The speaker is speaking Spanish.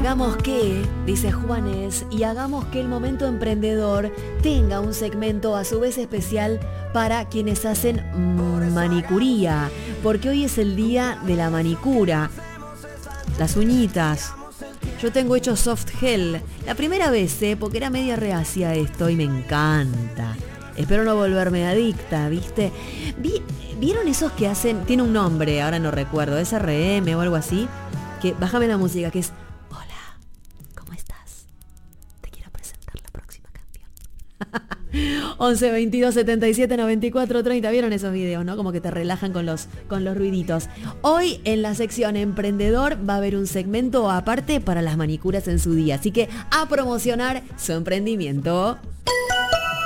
hagamos que, dice Juanes, y hagamos que el momento emprendedor tenga un segmento a su vez especial para quienes hacen manicuría, porque hoy es el día de la manicura. Las uñitas. Yo tengo hecho soft gel. La primera vez, porque era media reacia a esto y me encanta. Espero no volverme adicta, ¿viste? ¿Vieron esos que hacen? Tiene un nombre, ahora no recuerdo, es RM o algo así. Que bájame la música, que es: hola, ¿cómo estás? Te quiero presentar la próxima canción. 11 22 77 94 30. ¿Vieron esos videos, no? Como que te relajan con los ruiditos. Hoy en la sección Emprendedor va a haber un segmento aparte para las manicuras en su día. Así que a promocionar su emprendimiento.